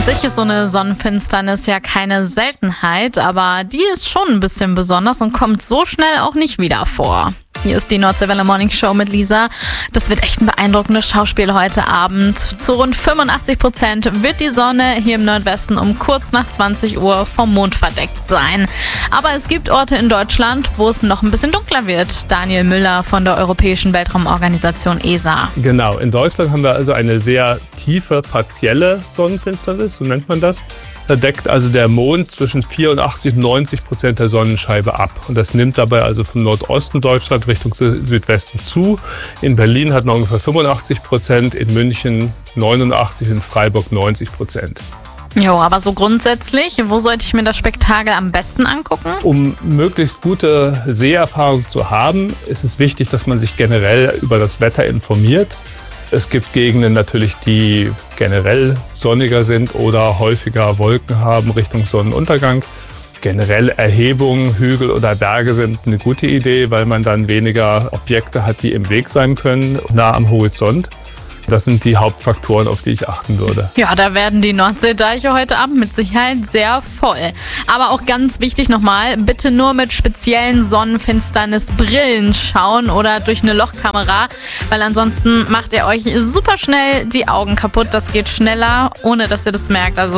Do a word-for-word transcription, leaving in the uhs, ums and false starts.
sich ist so eine Sonnenfinsternis ja keine Seltenheit, aber die ist schon ein bisschen besonders und kommt so schnell auch nicht wieder vor. Hier ist die Nordseewelle Morning Show mit Lisa. Das wird echt ein beeindruckendes Schauspiel heute Abend. Zu rund fünfundachtzig Prozent wird die Sonne hier im Nordwesten um kurz nach zwanzig Uhr vom Mond verdeckt sein. Aber es gibt Orte in Deutschland, wo es noch ein bisschen dunkler wird. Daniel Müller von der Europäischen Weltraumorganisation E S A. Genau, in Deutschland haben wir also eine sehr tiefe, partielle Sonnenfinsternis, so nennt man das. Da deckt also der Mond zwischen vierundachtzig und neunzig Prozent der Sonnenscheibe ab. Und das nimmt dabei also vom Nordosten Deutschland Richtung Südwesten zu. In Berlin hat man ungefähr fünfundachtzig Prozent, in München neunundachtzig, in Freiburg neunzig Prozent. Jo, aber so grundsätzlich, wo sollte ich mir das Spektakel am besten angucken? Um möglichst gute Seherfahrung zu haben, ist es wichtig, dass man sich generell über das Wetter informiert. Es gibt Gegenden natürlich, die generell sonniger sind oder häufiger Wolken haben Richtung Sonnenuntergang. Generell Erhebungen, Hügel oder Berge sind eine gute Idee, weil man dann weniger Objekte hat, die im Weg sein können, nah am Horizont. Das sind die Hauptfaktoren, auf die ich achten würde. Ja, da werden die Nordseedeiche heute Abend mit Sicherheit sehr voll. Aber auch ganz wichtig nochmal, bitte nur mit speziellen Sonnenfinsternisbrillen schauen oder durch eine Lochkamera, weil ansonsten macht ihr euch super schnell die Augen kaputt. Das geht schneller, ohne dass ihr das merkt. Also